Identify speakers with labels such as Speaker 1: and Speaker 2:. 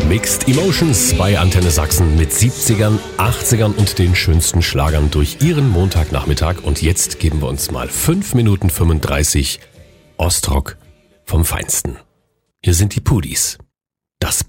Speaker 1: Mixed Emotions bei Antenne Sachsen mit 70ern, 80ern und den schönsten Schlagern durch Ihren Montagnachmittag. Und jetzt geben wir uns mal 5 Minuten 35 Ostrock vom Feinsten. Hier sind die Pudis. Das